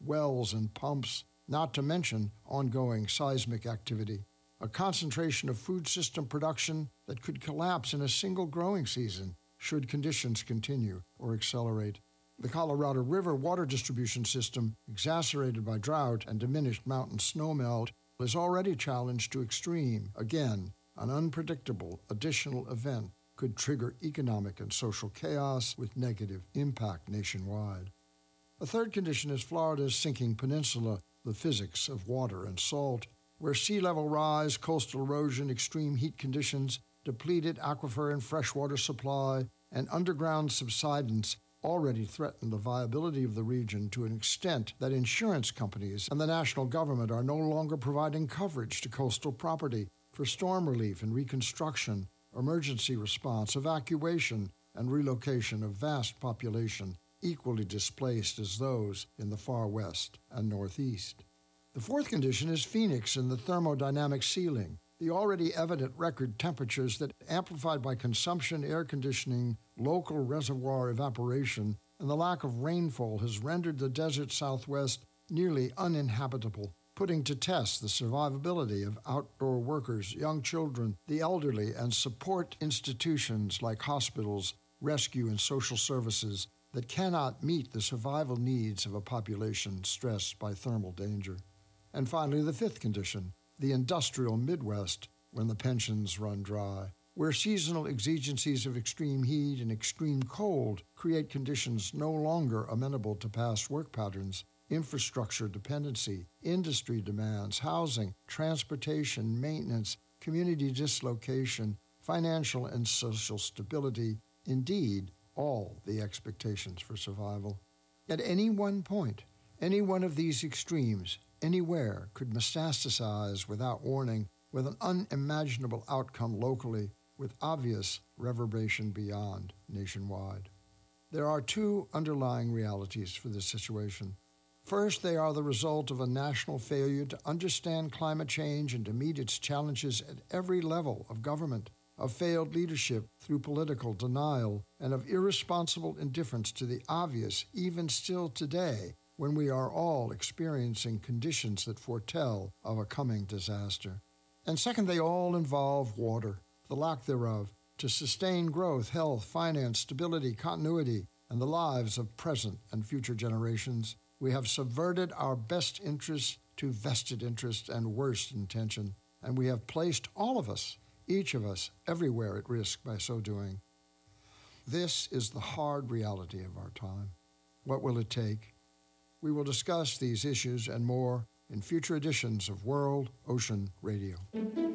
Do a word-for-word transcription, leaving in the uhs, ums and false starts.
wells and pumps, not to mention ongoing seismic activity. A concentration of food system production that could collapse in a single growing season should conditions continue or accelerate. The Colorado River water distribution system, exacerbated by drought and diminished mountain snowmelt, is already challenged to extreme. Again, an unpredictable additional event could trigger economic and social chaos with negative impact nationwide. A third condition is Florida's sinking peninsula, the physics of water and salt, where sea level rise, coastal erosion, extreme heat conditions, depleted aquifer and freshwater supply, and underground subsidence already threaten the viability of the region to an extent that insurance companies and the national government are no longer providing coverage to coastal property for storm relief and reconstruction, emergency response, evacuation, and relocation of vast population equally displaced as those in the far west and northeast. The fourth condition is Phoenix and the thermodynamic ceiling, the already evident record temperatures that, amplified by consumption, air conditioning, local reservoir evaporation, and the lack of rainfall, has rendered the desert Southwest nearly uninhabitable, putting to test the survivability of outdoor workers, young children, the elderly, and support institutions like hospitals, rescue, and social services that cannot meet the survival needs of a population stressed by thermal danger. And finally, the fifth condition, the industrial Midwest, when the pensions run dry, where seasonal exigencies of extreme heat and extreme cold create conditions no longer amenable to past work patterns, infrastructure dependency, industry demands, housing, transportation, maintenance, community dislocation, financial and social stability, indeed, all the expectations for survival. At any one point, any one of these extremes, anywhere, could metastasize without warning, with an unimaginable outcome locally, with obvious reverberation beyond nationwide. There are two underlying realities for this situation. First, they are the result of a national failure to understand climate change and to meet its challenges at every level of government, of failed leadership through political denial, and of irresponsible indifference to the obvious, even still today, when we are all experiencing conditions that foretell of a coming disaster. And second, they all involve water, the lack thereof, to sustain growth, health, finance, stability, continuity, and the lives of present and future generations. We have subverted our best interests to vested interests and worst intention, and we have placed all of us, each of us, everywhere at risk by so doing. This is the hard reality of our time. What will it take? We will discuss these issues and more in future editions of World Ocean Radio.